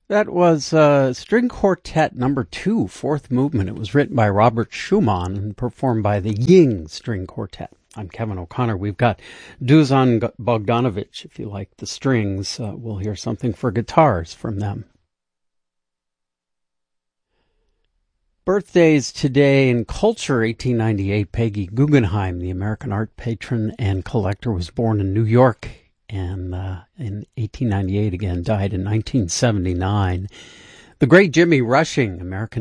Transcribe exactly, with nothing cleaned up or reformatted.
That was uh, String Quartet Number Two, Fourth Movement. It was written by Robert Schumann and performed by the Ying String Quartet. I'm Kevin O'Connor. We've got Dusan Bogdanovich. If you like the strings, uh, we'll hear something for guitars from them. Birthdays today in culture, eighteen ninety-eight, Peggy Guggenheim, the American art patron and collector, was born in New York. And uh, in eighteen ninety-eight, again, died in nineteen seventy-nine. The great Jimmy Rushing, American